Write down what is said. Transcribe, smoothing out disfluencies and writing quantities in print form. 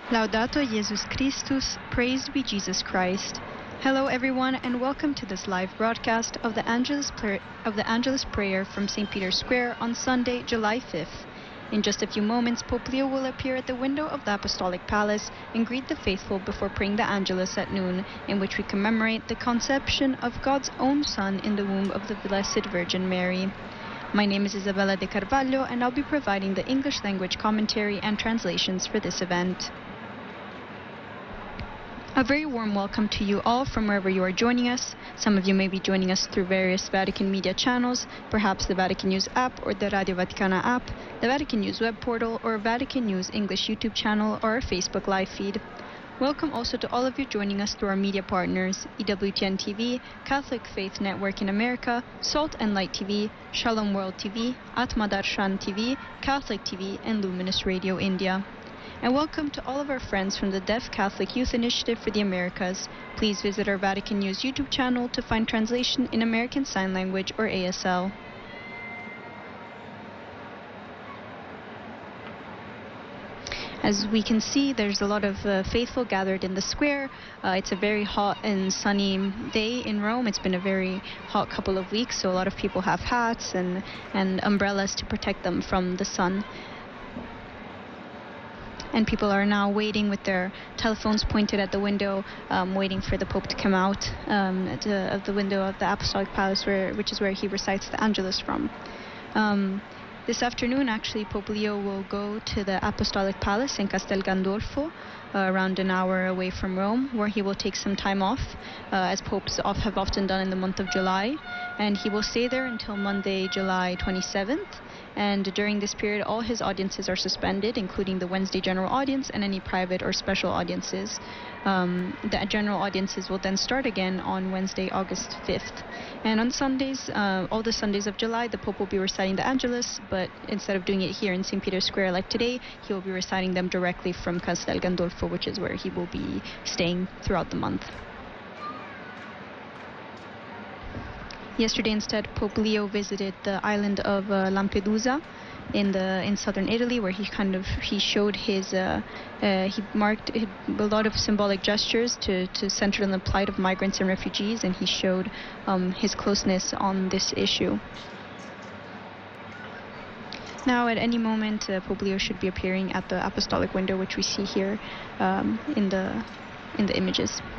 Laudato Jesus Christus, praised be Jesus Christ. Hello everyone and welcome to this live broadcast of the Angelus Prayer from St. Peter's Square on Sunday, July 5th. In just a few moments, Pope Leo will appear at the window of the Apostolic Palace and greet the faithful before praying the Angelus at noon, in which we commemorate the conception of God's own Son in the womb of the Blessed Virgin Mary. My name is Isabella de Carvalho and I'll be providing the English language commentary and translations for this event. A very warm welcome to you all from wherever you are joining us. Some of you may be joining us through various Vatican media channels, perhaps the Vatican News app or the Radio Vaticana app, the Vatican News web portal or Vatican News English YouTube channel or our Facebook live feed. Welcome also to all of you joining us through our media partners, EWTN TV, Catholic Faith Network in America, Salt and Light TV, Shalom World TV, Atma Darshan TV, Catholic TV, and Luminous Radio India. And welcome to all of our friends from the Deaf Catholic Youth Initiative for the Americas. Please visit our Vatican News YouTube channel to find translation in American Sign Language or ASL. As we can see, there's a lot of faithful gathered in the square. It's a very hot and sunny day in Rome. It's been a very hot couple of weeks, so a lot of people have hats and umbrellas to protect them from the sun. And people are now waiting with their telephones pointed at the window, waiting for the Pope to come out of the window of the Apostolic Palace, which is where he recites the Angelus from. This afternoon, actually, Pope Leo will go to the Apostolic Palace in Castel Gandolfo, around an hour away from Rome, where he will take some time off, as popes have often done in the month of July. And he will stay there until Monday, July 27th. And during this period, all his audiences are suspended, including the Wednesday general audience and any private or special audiences. The general audiences will then start again on Wednesday, August 5th. And on Sundays, all the Sundays of July, the Pope will be reciting the Angelus, but instead of doing it here in St. Peter's Square like today, he will be reciting them directly from Castel Gandolfo, which is where he will be staying throughout the month. Yesterday, instead, Pope Leo visited the island of Lampedusa in southern Italy, where he showed his he marked a lot of symbolic gestures to center on the plight of migrants and refugees, and he showed his closeness on this issue. Now, at any moment, Pope Leo should be appearing at the apostolic window, which we see here in the images.